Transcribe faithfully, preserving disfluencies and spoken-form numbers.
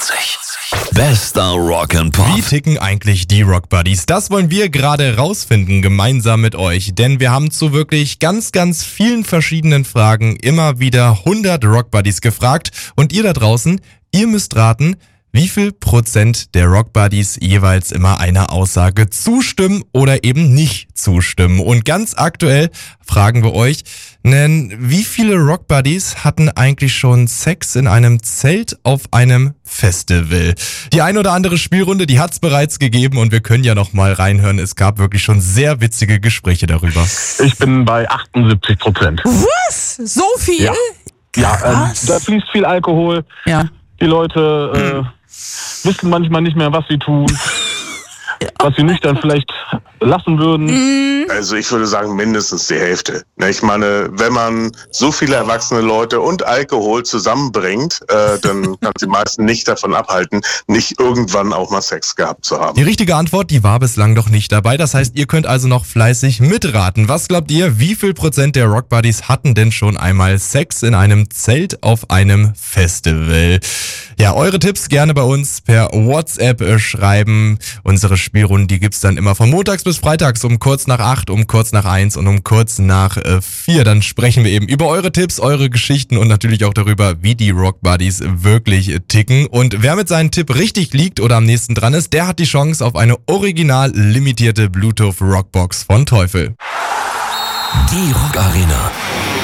vierzig. Bester Rock'n'Pop. Wie ticken eigentlich die Rock Buddies? Das wollen wir gerade rausfinden, gemeinsam mit euch. Denn wir haben zu wirklich ganz, ganz vielen verschiedenen Fragen immer wieder hundert Rock Buddies gefragt. Und ihr da draußen, ihr müsst raten, wie viel Prozent der Rock Buddies jeweils immer einer Aussage zustimmen oder eben nicht zustimmen. Und ganz aktuell fragen wir euch, denn wie viele Rock Buddies hatten eigentlich schon Sex in einem Zelt auf einem Festival? Die ein oder andere Spielrunde, die hat's bereits gegeben und wir können ja noch mal reinhören. Es gab wirklich schon sehr witzige Gespräche darüber. Ich bin bei achtundsiebzig Prozent. Was? So viel? Ja, ja ähm, Krass. da fließt viel Alkohol. Ja. Die Leute äh, wissen manchmal nicht mehr, was sie tun, was sie nüchtern vielleicht lassen würden. Also ich würde sagen mindestens die Hälfte. Ich meine, wenn man so viele erwachsene Leute und Alkohol zusammenbringt, äh, dann kann die meisten nicht davon abhalten, nicht irgendwann auch mal Sex gehabt zu haben. Die richtige Antwort, die war bislang noch nicht dabei. Das heißt, ihr könnt also noch fleißig mitraten. Was glaubt ihr, wie viel Prozent der Rock Buddies hatten denn schon einmal Sex in einem Zelt auf einem Festival? Ja, eure Tipps gerne bei uns per WhatsApp äh, schreiben. Unsere Spielrunden, die gibt's dann immer von montags bis freitags um kurz nach acht, um kurz nach eins und um kurz nach äh, vier. Dann sprechen wir eben über eure Tipps, eure Geschichten und natürlich auch darüber, wie die Rock Buddies wirklich äh, ticken. Und wer mit seinem Tipp richtig liegt oder am nächsten dran ist, der hat die Chance auf eine original limitierte Bluetooth Rockbox von Teufel. Die Rock Arena